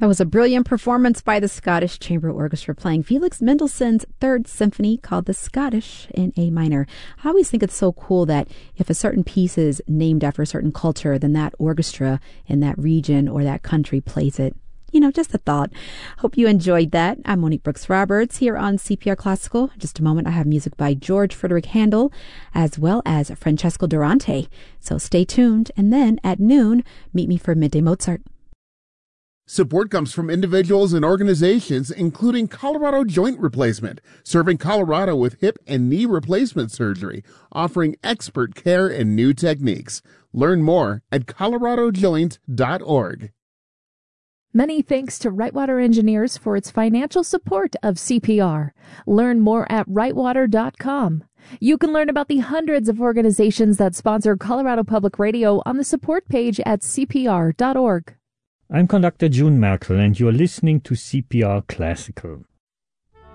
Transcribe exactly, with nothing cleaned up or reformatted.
That was a brilliant performance by the Scottish Chamber Orchestra playing Felix Mendelssohn's Third Symphony called the Scottish in A minor. I always think it's so cool that if a certain piece is named after a certain culture, then that orchestra in that region or that country plays it. You know, just a thought. Hope you enjoyed that. I'm Monique Brooks Roberts here on C P R Classical. In just a moment, I have music by George Frederick Handel as well as Francesco Durante. So stay tuned. And then at noon, meet me for Midday Mozart. Support comes from individuals and organizations, including Colorado Joint Replacement, serving Colorado with hip and knee replacement surgery, offering expert care and new techniques. Learn more at colorado joint dot org. Many thanks to Rightwater Engineers for its financial support of C P R. Learn more at rightwater dot com. You can learn about the hundreds of organizations that sponsor Colorado Public Radio on the support page at c p r dot org. I'm Conductor June Merkel, and you're listening to C P R Classical.